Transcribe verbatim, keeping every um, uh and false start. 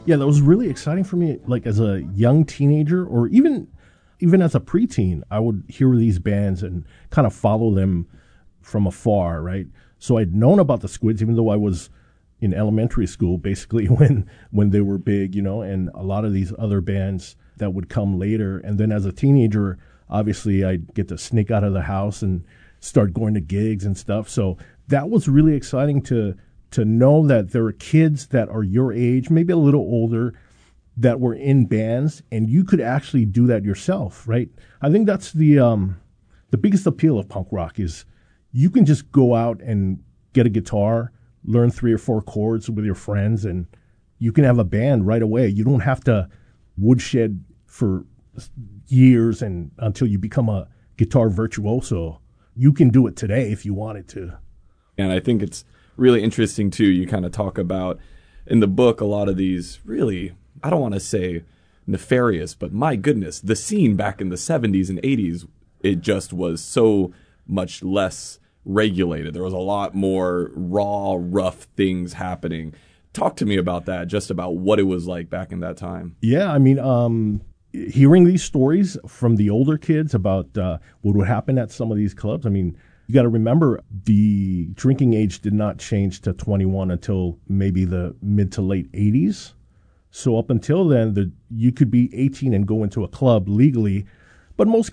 Yeah, that was really exciting for me. Like as a young teenager, or even even as a preteen, I would hear these bands and kind of follow them from afar, right? So I'd known about the Squids, even though I was in elementary school, basically when when they were big, you know, and a lot of these other bands that would come later. And then as a teenager, obviously I'd get to sneak out of the house and start going to gigs and stuff. So that was really exciting to to know that there are kids that are your age, maybe a little older, that were in bands, and you could actually do that yourself, right? I think that's the um, the biggest appeal of punk rock is you can just go out and get a guitar, learn three or four chords with your friends, and you can have a band right away. You don't have to woodshed for years and until you become a guitar virtuoso. You can do it today if you wanted to. And I think it's really interesting, too. You kind of talk about in the book a lot of these really, I don't want to say nefarious, but my goodness, the scene back in the seventies and eighties, it just was so much less regulated. There was a lot more raw, rough things happening. Talk to me about that, just about what it was like back in that time. Yeah, I mean, um, hearing these stories from the older kids about uh, what would happen at some of these clubs, I mean, you got to remember the drinking age did not change to twenty-one until maybe the mid to late eighties. So up until then, the, you could be eighteen and go into a club legally, but most